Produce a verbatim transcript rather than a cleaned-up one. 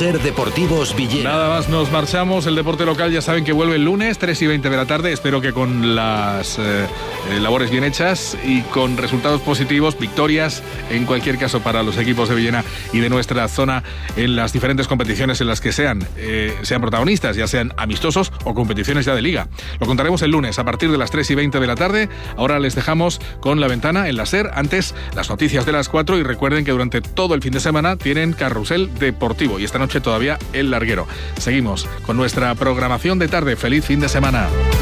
Ser Deportivos Villena. Nada más nos marchamos. El deporte local ya saben que vuelve el lunes, tres y veinte de la tarde. Espero que con las eh, labores bien hechas y con resultados positivos, victorias en cualquier caso para los equipos de Villena y de nuestra zona en las diferentes competiciones en las que sean, eh, sean protagonistas, ya sean amistosos o competiciones ya de liga. Lo contaremos el lunes a partir de las tres y veinte de la tarde. Ahora les dejamos con La Ventana en la SER. Antes, las noticias de las cuatro y recuerden que durante todo el fin de semana tienen carrusel deportivo y esta noche todavía el larguero. Seguimos con nuestra programación de tarde. Feliz fin de semana.